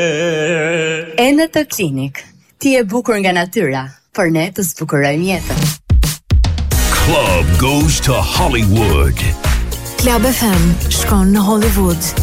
Eneta Klinik. Ti e bukur nga natyra, por ne të zbukurojmë jetën. Club goes to Hollywood. Club FM shkon në Hollywood.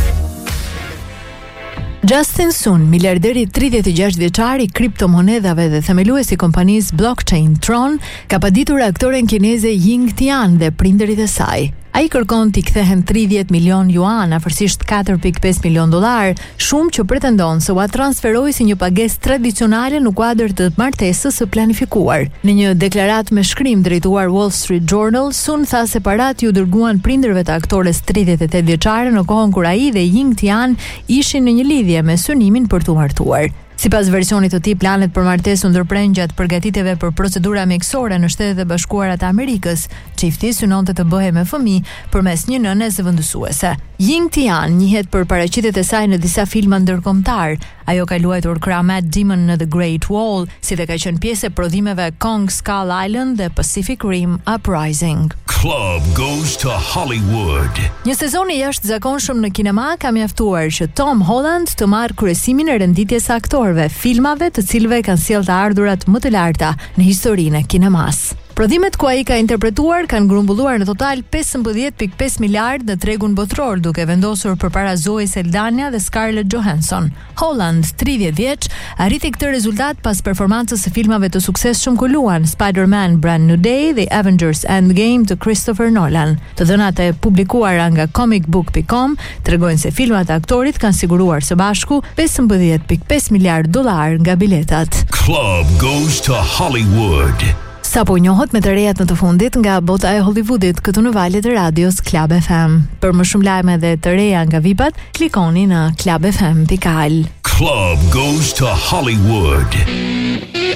Justin Sun, miliarderi 36 vjeçar i kriptomonedhave dhe themeluesi i kompanisë blockchain Tron, ka paditur aktoren kineze Ying Tian dhe prindërit e saj. Ai kërkon t'i kthehen 30 milion yuan, afërsisht 4.5 milion dollar, shumë që pretendon se ua transferoi si një pagesë tradicionale në kuadër të martesës së planifikuar. Në një deklaratë me shkrim drejtuar Wall Street Journal, Sun tha se parat ju dërguan prindërve të aktores 38 vjeçare në kohën kur ai dhe Ying Tian ishin në një lidhje me synimin për t'u martuar. Sipas versionit të tij, planet për martesë u ndërpren gjatë përgatitjeve për procedura mjekësore në Shtetet e Bashkuara të Amerikës. Çifti synonte të bëhej me fëmijë përmes një nëne zëvendësuese. Ying Tian njihet për paraqitjet e saj në disa filma ndërkombëtar. Ajo ka luajtur krah Matt Damon në The Great Wall, si dhe ka qenë pjesë e prodhimeve Kong Skull Island dhe Pacific Rim Uprising. Club goes to Hollywood. Një sezon i jashtëzakonshëm në kinema ka mjaftuar që Tom Holland të marrë kryesimin e renditjes së aktorëve, filmave të cilëve kanë sjellë të ardhurat më të larta në historinë e kinemas. Prodhimet ku ai ka interpretuar kanë grumbulluar në total 15.5 miliard në tregun botror, duke vendosur përpara Zoe Saldana dhe Scarlett Johansson. Holland, 30 vjeç, arriti këtë rezultat pas performancës së filmave të suksesshëm ku luan Spider-Man Brand New Day dhe Avengers Endgame të Christopher Nolan. Të dhënat e publikuara nga comicbook.com tregojnë se filmat e aktorit kanë siguruar së bashku 15.5 miliard dollar nga biletat. Club goes to Hollywood. Sapo njohët me të rejat në të fundit nga bota e Hollywoodit këtu në valjet e radios Club FM. Për më shumë lajme dhe të reja nga VIP-at, klikoni në clubfm.al. Club goes to Hollywood.